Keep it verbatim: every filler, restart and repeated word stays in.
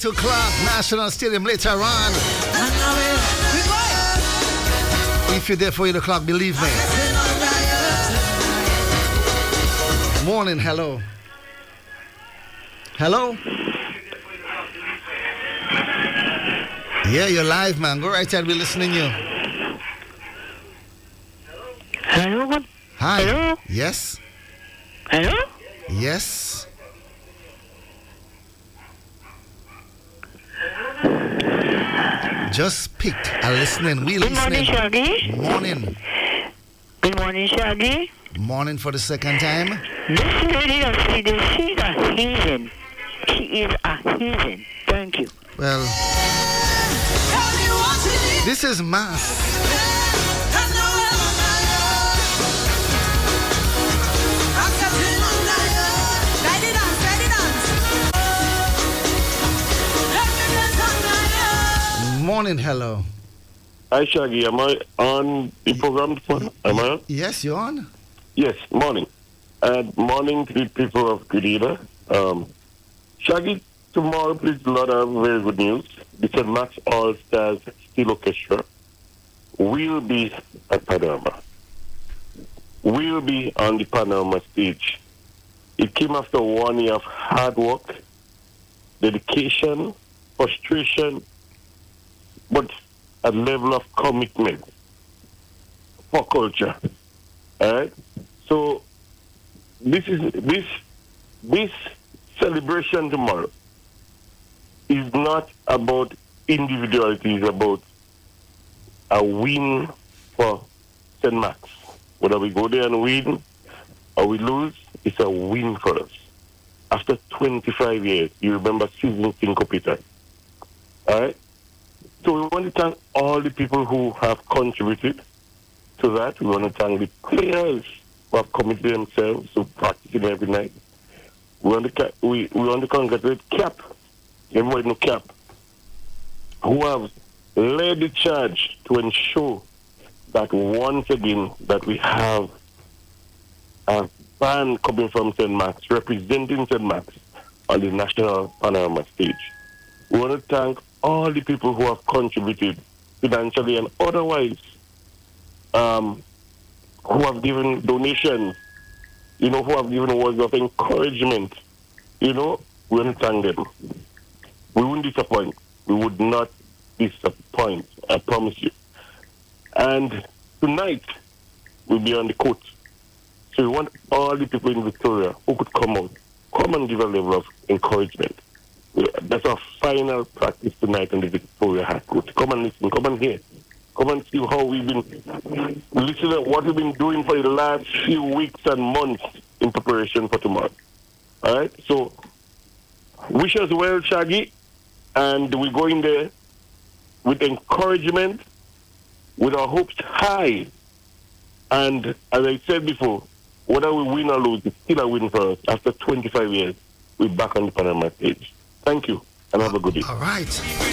Two o'clock, National Stadium later on. If you're there for eight o'clock, believe me. Morning, hello. Hello? Yeah, you're live, man. Go right ahead, we're listening to you. Hello? Hi. Hello? Yes? Hello? Yes? Just picked a listening. We Good listening. morning, Shaggy. Morning. Good morning, Shaggy. Morning for the second time. This lady of freedom, she's a heathen. She is a heathen. Thank you. Well, this is mass. Morning, hello. Hi, Shaggy. Am I on the program? Am I on? Yes, you're on. Yes, morning. And morning to the people of Grenada. Um, Shaggy, tomorrow, please, a lot of very good news. The Saint Max All Stars Steel Orchestra will be at Panorama. Will be on the Panorama stage. It came after one year of hard work, dedication, frustration, but a level of commitment for culture. All right? So this is this this celebration tomorrow is not about individuality, it's about a win for Saint Max. Whether we go there and win or we lose, it's a win for us. After twenty-five years, you remember Susan Syncopita. All right? So we want to thank all the people who have contributed to that. We want to thank the players who have committed themselves to practicing every night. We want to, we, we want to congratulate Cap, everybody know Cap, who have led the charge to ensure that once again that we have a band coming from Saint Max, representing Saint Max on the national panorama stage. We want to thank all the people who have contributed financially and otherwise, um, who have given donations, you know, who have given words of encouragement. You know, we want to thank them. We won't disappoint. We would not disappoint, I promise you. And tonight, we'll be on the court. So we want all the people in Victoria who could come out, come and give a level of encouragement. That's our final practice tonight on the Victoria High Court. Come and listen, come and hear. Come and see how we've been listening to what we've been doing for the last few weeks and months in preparation for tomorrow. All right? So, wish us well, Shaggy. And we go in there with encouragement, with our hopes high. And as I said before, whether we win or lose, it's still a win for us. After twenty-five years, we're back on the Panama stage. Thank you, and have a good day. All right.